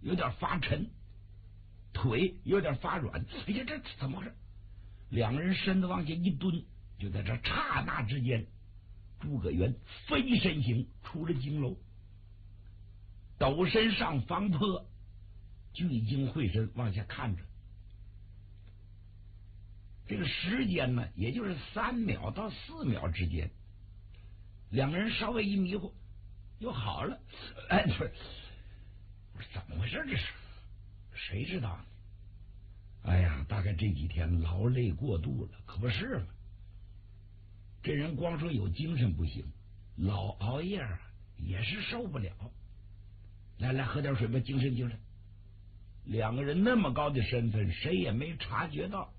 有点发沉，腿有点发软。哎呀，这怎么回事？两个人身子往下一蹲，就在这刹那之间，诸葛元飞身行出了京楼，抖身上房坡，聚精会神往下看着。这个时间呢，也就是3秒到4秒之间，两个人稍微一迷糊，又好了。哎，我说怎么回事？这是谁知道？哎呀，大概这几天劳累过度了，可不是嘛。这人光说有精神不行，老熬夜也是受不了。来，喝点水吧，精神。两个人那么高的身份，谁也没察觉到。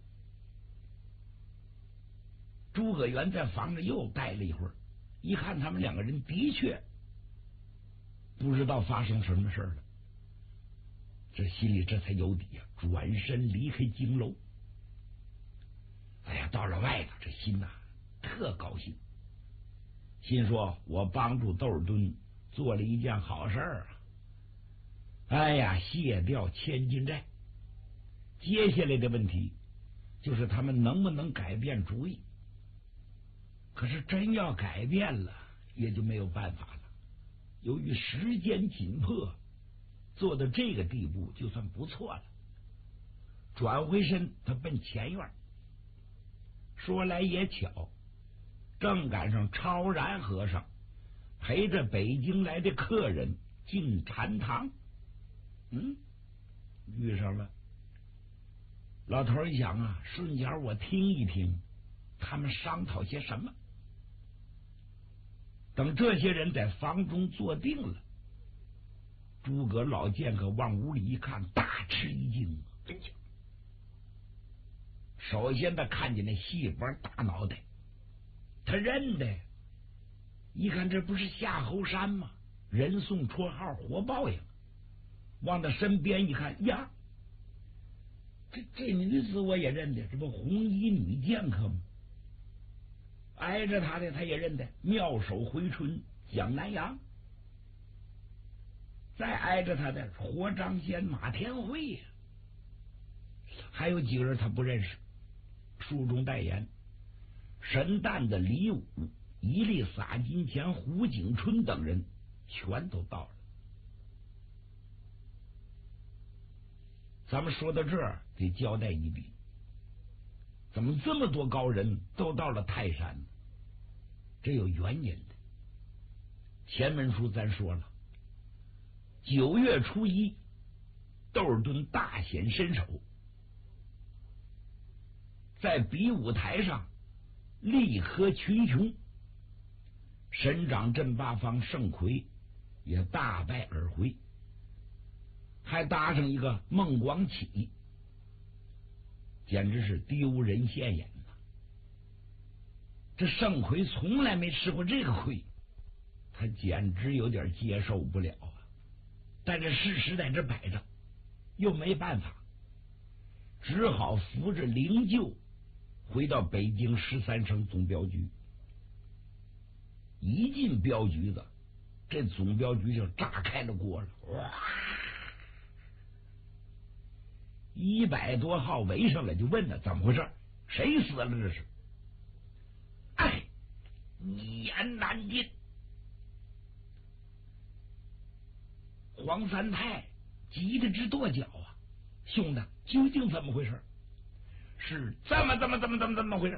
诸葛元在房子又待了一会儿，一看他们两个人的确不知道发生什么事了，这心里这才有底啊，转身离开京楼。哎呀，到了外头，这心呐特高兴，心说我帮助窦尔敦做了一件好事啊！哎呀，卸掉千金债。接下来的问题就是他们能不能改变主意。可是真要改变了，也就没有办法了。由于时间紧迫，做到这个地步就算不错了。转回身，他奔前院。说来也巧，正赶上超然和尚陪着北京来的客人进禅堂。遇上了。老头一想啊，顺脚我听一听他们商讨些什么。等这些人在房中坐定了，诸葛老剑客往屋里一看，大吃一惊。哎呀！首先他看见那细脖大脑袋，他认得，一看这不是夏侯山吗？人送绰号活豹呀。往他身边一看，呀，这女子我也认得，这不红衣女剑客吗？挨着他的他也认得，妙手回春蒋南阳。再挨着他的活张仙马天会呀。还有几个人他不认识，书中代言神旦的李武、一力撒金钱胡景春等人全都到了。咱们说到这儿得交代一笔，怎么这么多高人都到了泰山呢？这有原因的。前文书咱说了，9月初1，窦尔敦大显身手，在比武台上力喝群雄，神掌镇八方盛奎也大败而回，还搭上一个孟广启，简直是丢人现眼呐！这盛奎从来没吃过这个亏，他简直有点接受不了啊！但这事实在这摆着，又没办法，只好扶着灵柩回到北京13省总镖局。一进镖局子，这总镖局就炸开了锅了，哇！100多号围上来就问他怎么回事，谁死了这是？哎，一言难尽。黄三泰急得直跺脚啊！兄弟，究竟怎么回事？是怎么回事？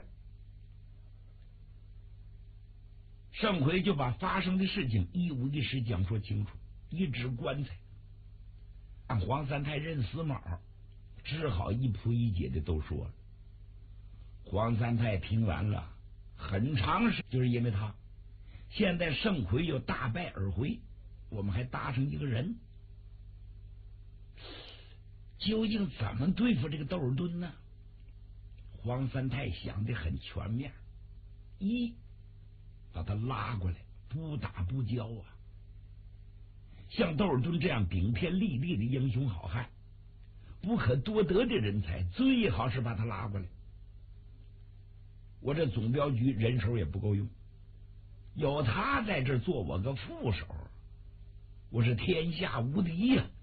盛奎就把发生的事情一五一十讲说清楚，一指棺材，让黄三泰认死卯，只好一仆一解的都说了。黄三泰听完了，很长时就是因为他现在盛奎又大败而回，我们还搭上一个人，究竟怎么对付这个窦尔敦呢？黄三泰想得很全面，一把他拉过来，不打不交啊！像窦尔敦这样顶天立地的英雄好汉，不可多得的人才，最好是把他拉过来。我这总镖局人手也不够用，有他在这做我个副手，我是天下无敌呀！